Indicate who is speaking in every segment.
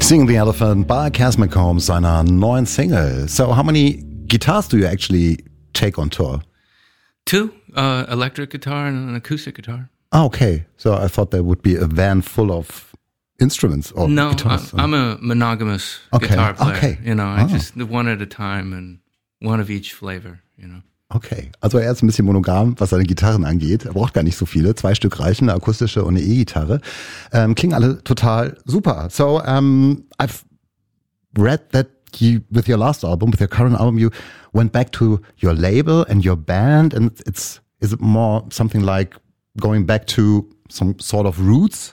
Speaker 1: Sing the Elephant by Cass McCombs, seiner neuen Single. So how many guitars do you actually take on tour?
Speaker 2: 2, electric guitar and an acoustic guitar.
Speaker 1: Oh, okay. So I thought there would be a van full of instruments or guitars.
Speaker 2: I'm a monogamous guitar player. Okay. You know, I just one at a time and one of each flavor, you know.
Speaker 1: Okay, also er ist ein bisschen monogam, was seine Gitarren angeht. Er braucht gar nicht so viele. 2 Stück reichen, eine akustische und eine E-Gitarre. Klingen alle total super. So, I've read that you, with your last album, with your current album, you went back to your label and your band, and is it more something like going back to some sort of roots?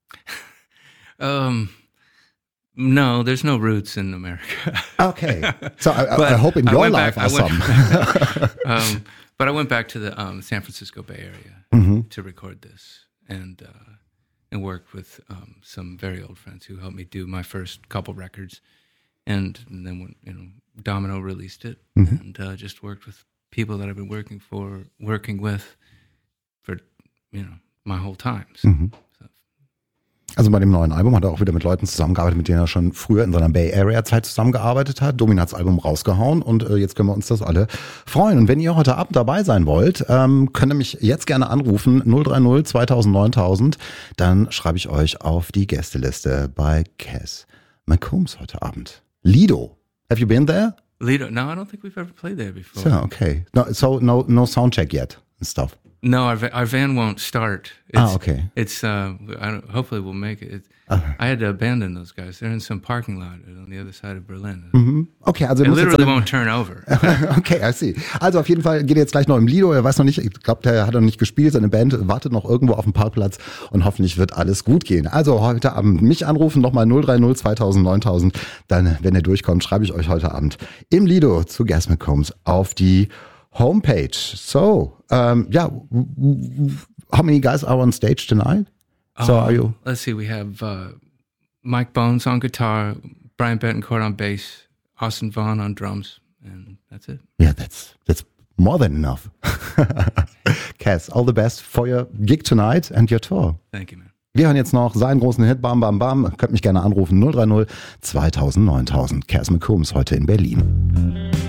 Speaker 2: No, there's no roots in America.
Speaker 1: Okay. So I hope in your life are some.
Speaker 2: But I went back to the San Francisco Bay Area to record this and worked with some very old friends who helped me do my first couple records. And then when Domino released it and just worked with people that I've been working with for my whole time. So.
Speaker 1: Also bei dem neuen Album hat er auch wieder mit Leuten zusammengearbeitet, mit denen er schon früher in seiner Bay Area Zeit zusammengearbeitet hat. Domin hat's Album rausgehauen und jetzt können wir uns das alle freuen. Und wenn ihr heute Abend dabei sein wollt, könnt ihr mich jetzt gerne anrufen, 030 2000 9000. Dann schreibe ich euch auf die Gästeliste bei Cass McCombs heute Abend. Lido, have you been there?
Speaker 2: Lido, no, I don't think we've ever played there before.
Speaker 1: So, okay. No sound check yet and stuff.
Speaker 2: No, our van won't start.
Speaker 1: Okay.
Speaker 2: It's hopefully we'll make it. I had to abandon those guys. They're in some parking lot on the other side of Berlin.
Speaker 1: Okay, also
Speaker 2: it literally won't turn over.
Speaker 1: Okay, I see. Also auf jeden Fall geht er jetzt gleich noch im Lido. Er weiß noch nicht, ich glaube, der hat noch nicht gespielt. Seine Band wartet noch irgendwo auf dem Parkplatz und hoffentlich wird alles gut gehen. Also heute Abend mich anrufen, nochmal 030 2000 9000. Dann, wenn er durchkommt, schreibe ich euch heute Abend im Lido zu Cass McCombs auf die homepage. So, how many guys are on stage tonight? So are you?
Speaker 2: Let's see, we have Mike Bones on guitar, Brian Betancourt on bass, Austin Vaughn on drums, and that's it.
Speaker 1: Yeah, that's more than enough. Cass, all the best for your gig tonight and your tour.
Speaker 2: Thank you, man.
Speaker 1: Wir hören jetzt noch seinen großen Hit, Bam Bam Bam. Könnt mich gerne anrufen, 030 2000 9000. Cass McCombs heute in Berlin.